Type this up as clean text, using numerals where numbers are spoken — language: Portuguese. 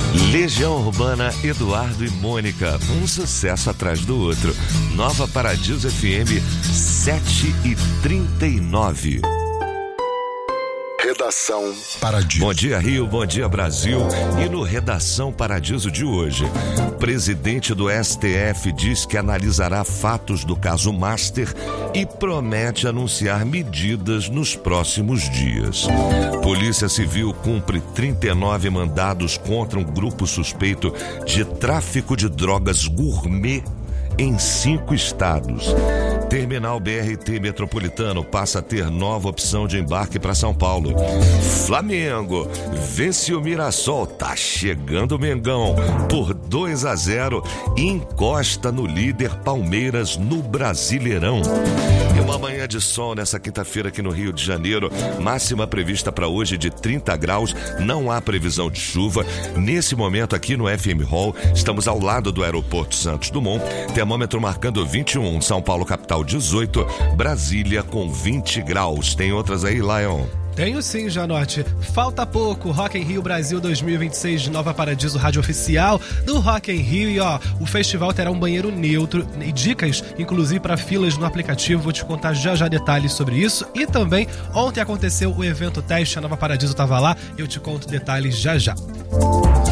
Legião Urbana, Eduardo e Mônica, um sucesso atrás do outro. Nova Paradiso FM 7h39. Redação Paradiso. Bom dia, Rio, bom dia, Brasil. E no Redação Paradiso de hoje, o presidente do STF diz que analisará fatos do caso Master e promete anunciar medidas nos próximos dias. Polícia Civil cumpre 39 mandados contra um grupo suspeito de tráfico de drogas gourmet em 5 estados. Terminal BRT Metropolitano passa a ter nova opção de embarque para São Paulo. Flamengo vence o Mirassol, tá chegando o Mengão por 2-0 e encosta no líder Palmeiras no Brasileirão. E uma manhã de sol nessa quinta-feira aqui no Rio de Janeiro, máxima prevista para hoje de 30 graus, não há previsão de chuva. Nesse momento aqui no FM Hall, estamos ao lado do Aeroporto Santos Dumont, termômetro marcando 21, São Paulo capital 18, Brasília com 20 graus. Tem outras aí, Lion? Tenho sim, Janote. Falta pouco, Rock in Rio Brasil 2026 de Nova Paradiso, rádio oficial do Rock in Rio. E o festival terá um banheiro neutro e dicas, inclusive para filas no aplicativo. Vou te contar já detalhes sobre isso. E também, ontem aconteceu o evento teste, a Nova Paradiso estava lá. Eu te conto detalhes já.